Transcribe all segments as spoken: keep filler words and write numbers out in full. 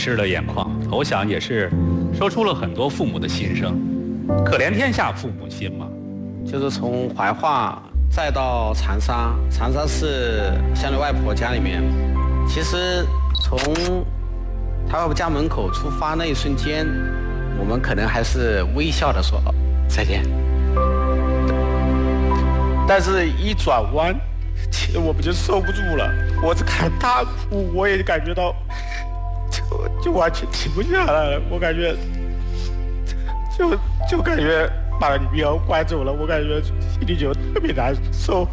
湿了眼眶，我想也是说出了很多父母的心声。可怜天下父母心嘛。 就是从怀化再到长沙，长沙是相对外婆家里面。其实从他外婆家门口出发那一瞬间，我们可能还是微笑的说再见。但是一转弯，其实我们就受不住了。我只看他哭，我也感觉到就就完全停不下来了。我感觉就就感觉把女儿拐走了，我感觉心里就特别难受。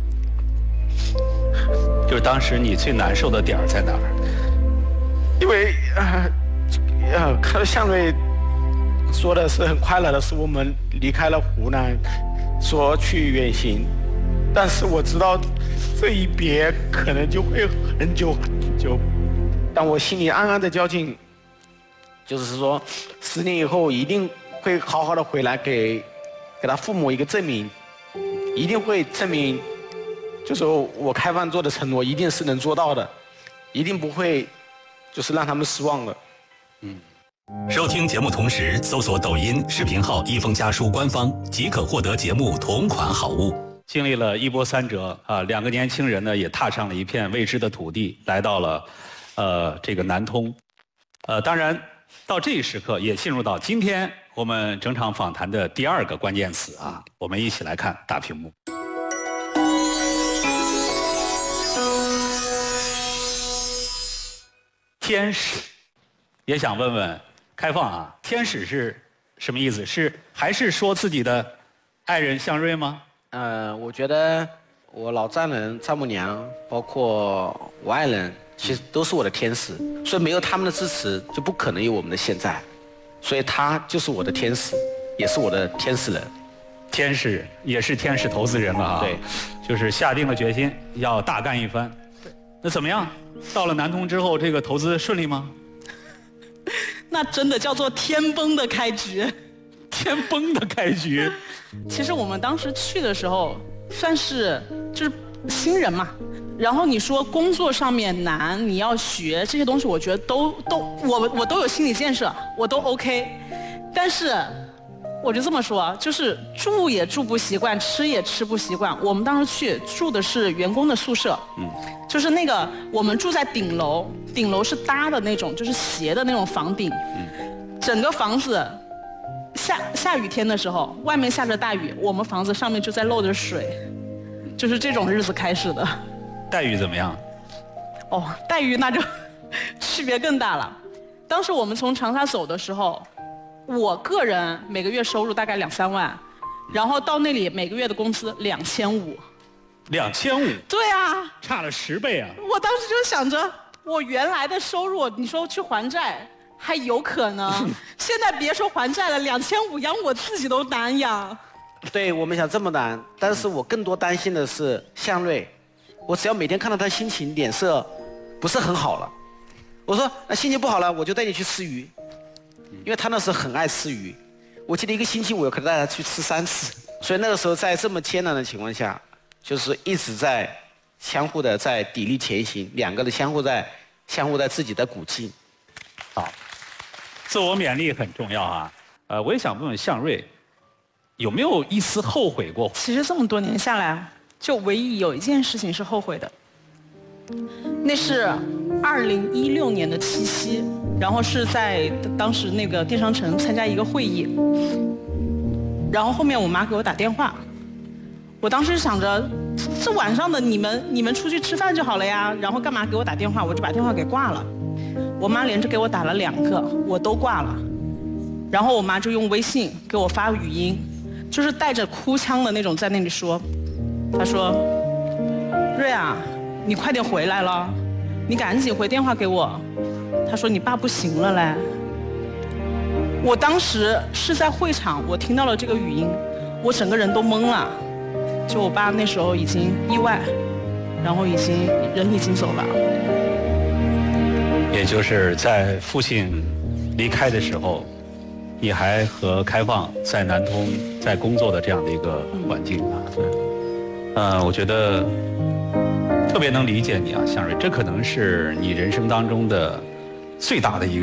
就是当时你最难受的点儿在哪儿？ 因为啊呃，看到向瑞说的是很快乐的是我们离开了湖南，说去远行，但是我知道这一别可能就会很久很久，但我心里暗暗的较劲，就是说十年以后一定会好好的回来给给他父母一个证明，一定会证明，就是我开放做的承诺一定是能做到的，一定不会就是让他们失望的。 嗯。 收听节目同时搜索抖音视频号一封家书官方即可获得节目同款好物。 经历了一波三折啊，两个年轻人呢也踏上了一片未知的土地，来到了呃这个南通。呃，当然到这一时刻也进入到今天我们整场访谈的第二个关键词啊，我们一起来看大屏幕。天使，也想问问开放啊，天使是什么意思？是还是说自己的爱人向瑞吗？ 呃，我觉得我老丈人、丈母娘，包括我爱人，其实都是我的天使，所以没有他们的支持，就不可能有我们的现在。所以他就是我的天使，也是我的天使人。 天使也是天使投资人了啊！ 对， 就是下定了决心要大干一番。那怎么样？到了南通之后，这个投资顺利吗？ 那真的叫做天崩的开局。 天崩的开局。 其实我们当时去的时候，算是就是新人嘛。然后你说工作上面难，你要学这些东西，我觉得都都我我都有心理建设，我都 OK。但是我就这么说，就是住也住不习惯，吃也吃不习惯。我们当时去住的是员工的宿舍，嗯，就是那个我们住在顶楼，顶楼是搭的那种，就是斜的那种房顶，嗯，整个房子下下雨天的时候，外面下着大雨，我们房子上面就在漏着水，就是这种日子开始的。 待遇怎么样？ 哦，待遇那就区别更大了。当时我们从长沙走的时候，我个人每个月收入大概两三万，然后到那里每个月的工资两千五。 两千五？ 对啊， 差了十倍啊！ 我当时就想着，我原来的收入，你说去还债还有可能，现在别说还债了，两千五养我自己都难养。 对，我们想这么难，但是我更多担心的是向瑞。我只要每天看到他心情脸色不是很好了，我说那心情不好了，我就带你去吃鱼，因为他那时候很爱吃鱼。我记得一个星期我可能带他去吃三次，所以那个时候在这么艰难的情况下，就是一直在相互的在砥砺前行，两个人相互在相互在自己的鼓劲。 好，自我勉励很重要啊。呃，我也想问问向瑞，有没有一丝后悔过？ 其实这么多年下来，就唯一有一件事情是后悔的，那是二零一六年的七夕，然后是在当时那个电商城参加一个会议，然后后面我妈给我打电话，我当时想着这晚上的你们你们出去吃饭就好了呀，然后干嘛给我打电话，我就把电话给挂了。我妈连着给我打了两个，我都挂了，然后我妈就用微信给我发语音，就是带着哭腔的那种在那里说，她说瑞啊，你快点回来了，你赶紧回电话给我。她说你爸不行了嘞。我当时是在会场，我听到了这个语音，我整个人都懵了。就我爸那时候已经意外，然后已经人已经走了。 也就是在父亲离开的时候，你还和开放在南通在工作的这样的一个环境啊，对，呃，我觉得特别能理解你啊，向瑞，这可能是你人生当中的最大的一个。